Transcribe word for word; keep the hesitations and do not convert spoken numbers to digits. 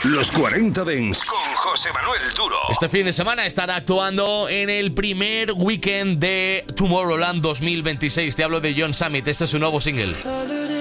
Los cuarenta Dance con José Manuel Duro. Este fin de semana estará actuando en el primer weekend de Tomorrowland dos mil veintiséis. Te hablo de John Summit. Este es su nuevo single.